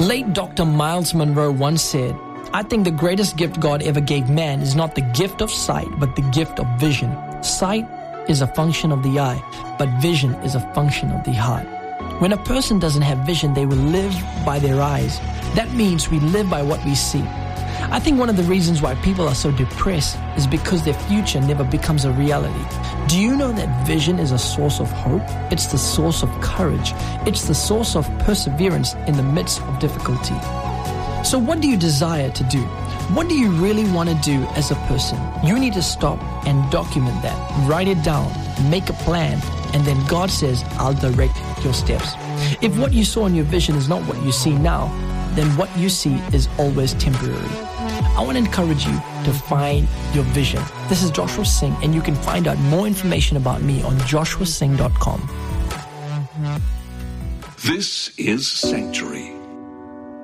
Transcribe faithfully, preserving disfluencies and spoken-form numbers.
Late Doctor Miles Monroe once said, "I think the greatest gift God ever gave man is not the gift of sight, but the gift of vision. Sight is a function of the eye, but vision is a function of the heart." When a person doesn't have vision, they will live by their eyes. That means we live by what we see. I think one of the reasons why people are so depressed is because their future never becomes a reality. Do you know that vision is a source of hope? It's the source of courage. It's the source of perseverance in the midst of difficulty. So what do you desire to do? What do you really want to do as a person? You need to stop and document that. Write it down, make a plan, and then God says, "I'll direct your steps." If what you saw in your vision is not what you see now, then what you see is always temporary. I want to encourage you to find your vision. This is Joshua Singh, and you can find out more information about me on joshua singh dot com. This is Sanctuary.